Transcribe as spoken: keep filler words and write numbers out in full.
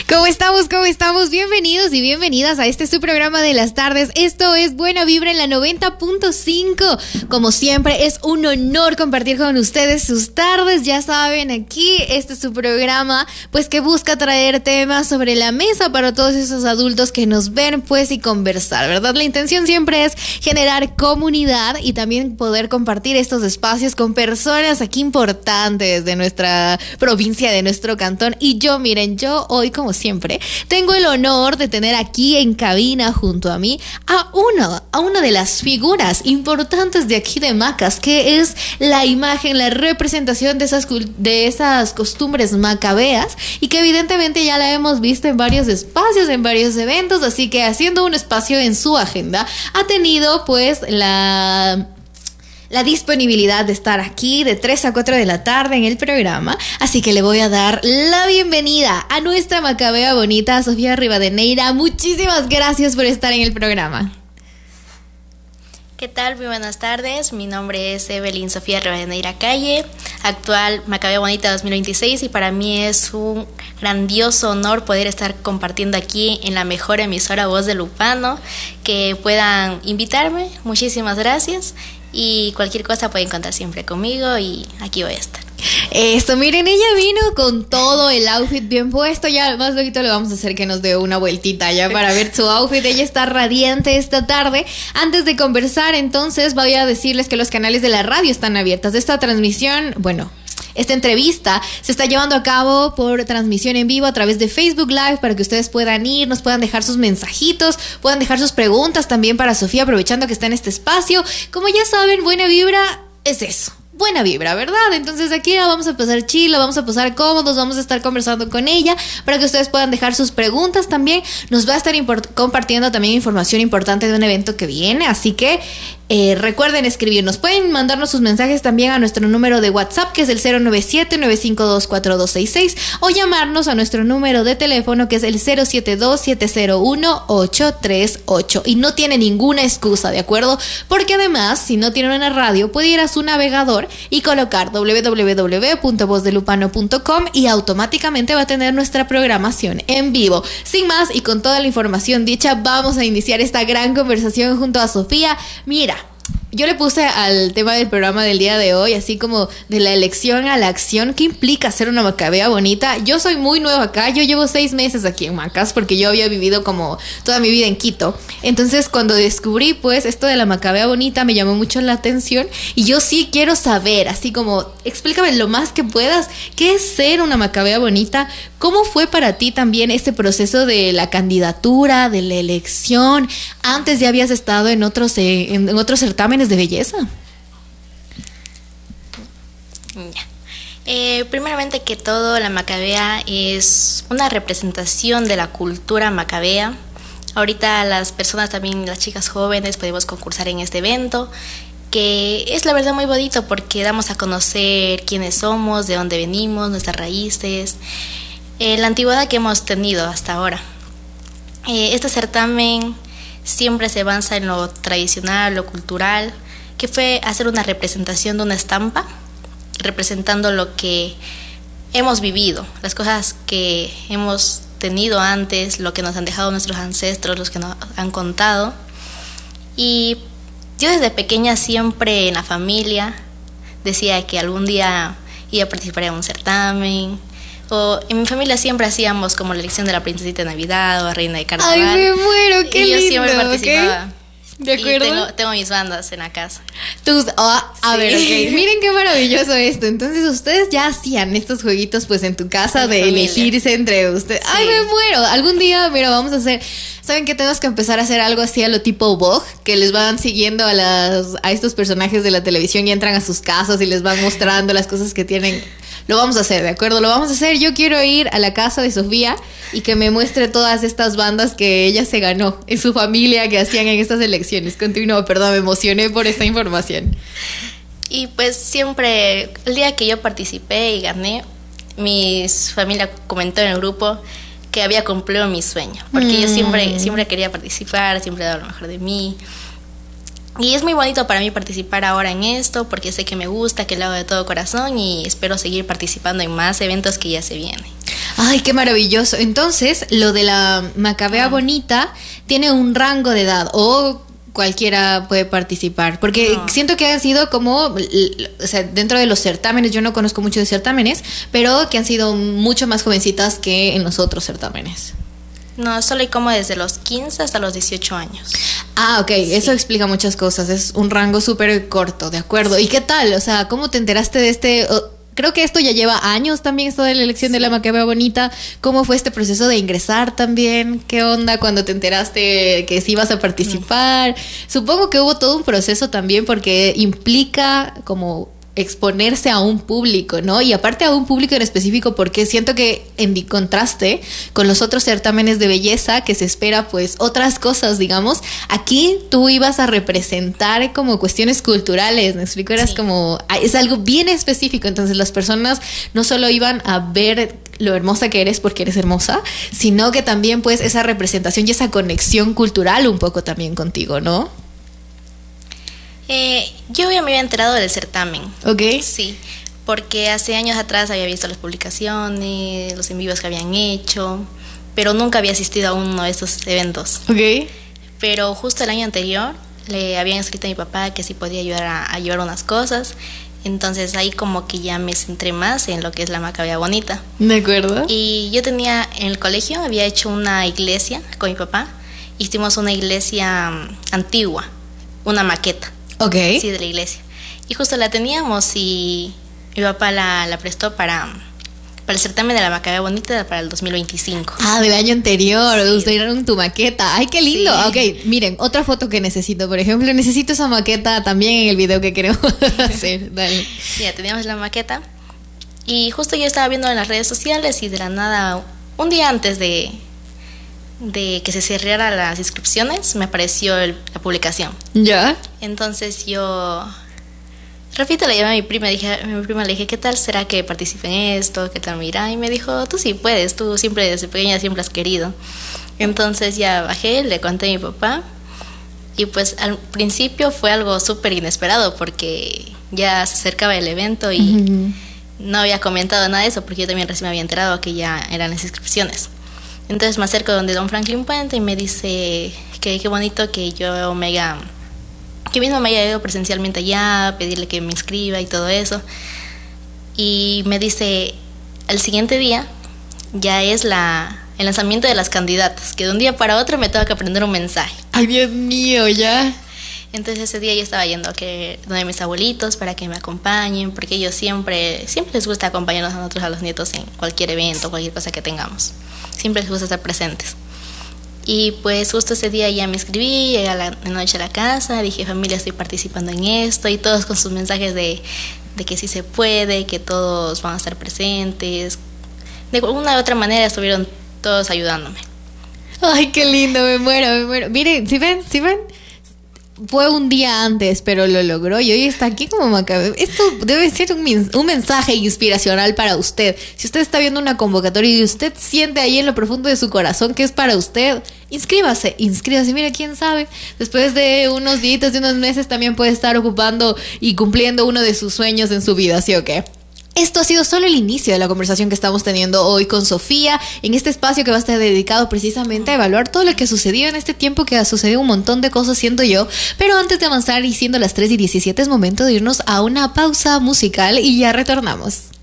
¿Cómo estamos? ¿Cómo estamos? Bienvenidos y bienvenidas a este su programa de las tardes. Esto es Buena Vibra en la noventa punto cinco. Como siempre, es un honor compartir con ustedes sus tardes. Ya saben, aquí este es su programa, pues que busca traer temas sobre la mesa para todos esos adultos que nos ven, pues, y conversar, ¿verdad? La intención siempre es generar comunidad y también poder compartir estos espacios con personas aquí importantes de nuestra provincia, de nuestro cantón. Y yo, miren, yo hoy, como siempre, tengo el honor de tener aquí en cabina junto a mí a uno, a una de las figuras importantes de aquí de Macas, que es la imagen, la representación de esas, de esas costumbres macabeas, y que evidentemente ya la hemos visto en varios espacios, en varios eventos, así que haciendo un espacio en su agenda, ha tenido pues la... la disponibilidad de estar aquí de tres a cuatro de la tarde en el programa, así que le voy a dar la bienvenida a nuestra macabea bonita, Sofía Rivadeneira. Muchísimas gracias por estar en el programa. ¿Qué tal? Muy buenas tardes, mi nombre es Evelyn Sofía Rivadeneira Calle, actual Macabea Bonita dos mil veintiséis, y para mí es un grandioso honor poder estar compartiendo aquí en la mejor emisora Voz de Lupano, que puedan invitarme. Muchísimas gracias. Y cualquier cosa pueden contar siempre conmigo y aquí voy a estar. Esto, miren, ella vino con todo el outfit bien puesto. Ya más luego le vamos a hacer que nos dé una vueltita ya para ver su outfit. Ella está radiante esta tarde. Antes de conversar, entonces, voy a decirles que los canales de la radio están abiertos. Esta transmisión, bueno... esta entrevista se está llevando a cabo por transmisión en vivo a través de Facebook Live, para que ustedes puedan ir, nos puedan dejar sus mensajitos, puedan dejar sus preguntas también para Sofía, aprovechando que está en este espacio. Como ya saben, Buena Vibra es eso. Buena vibra, ¿verdad? Entonces aquí la vamos a pasar chill, la vamos a pasar cómodos, vamos a estar conversando con ella para que ustedes puedan dejar sus preguntas también. Nos va a estar import- compartiendo también información importante de un evento que viene, así que eh, recuerden escribirnos. Pueden mandarnos sus mensajes también a nuestro número de WhatsApp, que es el cero nueve siete, nueve cinco dos, cuatro dos seis seis, o llamarnos a nuestro número de teléfono, que es el cero siete dos, siete cero uno, ocho tres ocho. Y no tiene ninguna excusa, ¿de acuerdo? Porque además, si no tienen una radio, puede ir a su navegador y colocar doble u doble u doble u punto voz de lupano punto com y automáticamente va a tener nuestra programación en vivo. Sin más, y con toda la información dicha, vamos a iniciar esta gran conversación junto a Sofía. Mira, yo le puse al tema del programa del día de hoy, así como de la elección a la acción. ¿Qué implica ser una macabea bonita? Yo soy muy nueva acá, yo llevo seis meses aquí en Macas, porque yo había vivido como toda mi vida en Quito. Entonces, cuando descubrí pues esto de la macabea bonita, me llamó mucho la atención, y yo sí quiero saber, así como, explícame lo más que puedas, ¿qué es ser una macabea bonita? ¿Cómo fue para ti también este proceso de la candidatura, de la elección? Antes ya habías estado en otros, eh, en, en otros certámenes de belleza. Ya. Eh, primeramente que todo, la macabea es una representación de la cultura macabea. Ahorita las personas, también las chicas jóvenes, podemos concursar en este evento, que es la verdad muy bonito porque damos a conocer quiénes somos, de dónde venimos, nuestras raíces, eh, la antigüedad que hemos tenido hasta ahora. Eh, este certamen siempre se avanza en lo tradicional, lo cultural, que fue hacer una representación de una estampa, representando lo que hemos vivido, las cosas que hemos tenido antes, lo que nos han dejado nuestros ancestros, los que nos han contado. Y yo desde pequeña siempre en la familia decía que algún día iba a participar en un certamen, o en mi familia siempre hacíamos como la elección de la princesita de Navidad o la reina de carnaval. ¡Ay, me muero! ¡Qué y yo lindo! siempre participaba. ¿Okay? ¿De acuerdo? Y tengo, tengo mis bandas en la casa. Tus, oh, a Sí. ver, okay. Miren qué maravilloso esto. Entonces, ustedes ya hacían estos jueguitos pues en tu casa, en de familia. elegirse entre ustedes. Sí. ¡Ay, me muero! Algún día, mira, vamos a hacer... ¿Saben que tenemos que empezar a hacer algo así a lo tipo Vogue? Que les van siguiendo a las a estos personajes de la televisión y entran a sus casas y les van mostrando las cosas que tienen. Lo vamos a hacer, ¿de acuerdo? Lo vamos a hacer. Yo quiero ir a la casa de Sofía y que me muestre todas estas bandas que ella se ganó en su familia, que hacían en estas elecciones. Continúo, perdón, me emocioné por esta información. Y pues siempre, el día que yo participé y gané, mi familia comentó en el grupo que había cumplido mi sueño, porque mm. yo siempre, siempre quería participar, siempre he dado lo mejor de mí. Y es muy bonito para mí participar ahora en esto, porque sé que me gusta, que lo hago de todo corazón y espero seguir participando en más eventos que ya se vienen. Ay, qué maravilloso. Entonces, lo de la Macabea Bonita tiene un rango de edad o cualquiera puede participar, porque no. siento que han sido como, o sea, dentro de los certámenes, yo no conozco mucho de certámenes, pero que han sido mucho más jovencitas que en los otros certámenes. No, solo hay como desde los quince hasta los dieciocho años. Ah, ok, sí. Eso explica muchas cosas, es un rango súper corto, de acuerdo. ¿Y qué tal? O sea, ¿cómo te enteraste de este...? Oh, creo que esto ya lleva años también, esto de la elección sí. de la Macabea Bonita. ¿Cómo fue este proceso de ingresar también? ¿Qué onda cuando te enteraste que sí ibas a participar? Mm. Supongo que hubo todo un proceso también porque implica como exponerse a un público, ¿no? Y aparte a un público en específico, porque siento que en contraste con los otros certámenes de belleza que se espera pues otras cosas, digamos, aquí tú ibas a representar como cuestiones culturales, ¿me explico? Eras sí. como, es algo bien específico, entonces las personas no solo iban a ver lo hermosa que eres porque eres hermosa, sino que también pues esa representación y esa conexión cultural un poco también contigo, ¿no? Eh, yo ya me había enterado del certamen. Ok. Sí, porque hace años atrás había visto las publicaciones, los en vivos que habían hecho, pero nunca había asistido a uno de estos eventos. Ok. Pero justo el año anterior le habían escrito a mi papá que sí podía ayudar a, a llevar unas cosas. Entonces ahí como que ya me centré más en lo que es la Macabea Bonita. De acuerdo. Y yo tenía, en el colegio había hecho una iglesia con mi papá. Hicimos una iglesia um, antigua, una maqueta. Ok. Sí, de la iglesia. Y justo la teníamos y mi papá la, la prestó para, para el certamen de la Macabea Bonita para el dos mil veinticinco. Ah, del año anterior. Sí. Ustedes dieron tu maqueta. Ay, qué lindo. Sí. Ok, miren, otra foto que necesito. Por ejemplo, necesito esa maqueta también en el video que queremos hacer. Dale. Ya, teníamos la maqueta. Y justo yo estaba viendo en las redes sociales y de la nada, un día antes de... de que se cerraran las inscripciones, me apareció el, la publicación. ¿Ya? Entonces yo, repito, le llamé a mi prima, dije, a mi prima le dije, ¿qué tal será que participe en esto? ¿Qué tal me irá? Y me dijo, tú sí puedes, tú siempre desde pequeña siempre has querido. Entonces ya bajé, le conté a mi papá y pues al principio fue algo súper inesperado porque ya se acercaba el evento y uh-huh. no había comentado nada de eso porque yo también recién me había enterado que ya eran las inscripciones. Entonces me acerco donde don Franklin Puente y me dice que qué bonito que yo me haya, que mismo me haya ido presencialmente allá, pedirle que me inscriba y todo eso. Y me dice, el siguiente día ya es la, el lanzamiento de las candidatas, que de un día para otro me tengo que aprender un mensaje. Ay, Dios mío, ya. Entonces ese día yo estaba yendo a que donde mis abuelitos para que me acompañen, porque ellos siempre, siempre les gusta acompañarnos a nosotros, a los nietos, en cualquier evento, cualquier cosa que tengamos. Siempre les gusta estar presentes. Y pues justo ese día ya me inscribí, llegué a la noche a la casa, dije, familia, estoy participando en esto, y todos con sus mensajes de, de que sí se puede, que todos van a estar presentes. De alguna u otra manera estuvieron todos ayudándome. Ay, qué lindo, me muero, me muero. Miren, ¿sí ven? ¿Sí ven? Fue un día antes, pero lo logró y hoy está aquí como Macabea. Esto debe ser un, un mensaje inspiracional para usted. Si usted está viendo una convocatoria y usted siente ahí en lo profundo de su corazón que es para usted, inscríbase, inscríbase. Mira, quién sabe, después de unos días, de unos meses, también puede estar ocupando y cumpliendo uno de sus sueños en su vida, ¿sí o qué? Esto ha sido solo el inicio de la conversación que estamos teniendo hoy con Sofía, en este espacio que va a estar dedicado precisamente a evaluar todo lo que sucedió en este tiempo, que ha sucedido un montón de cosas, siento yo. Pero antes de avanzar y siendo las tres y diecisiete, es momento de irnos a una pausa musical y ya retornamos.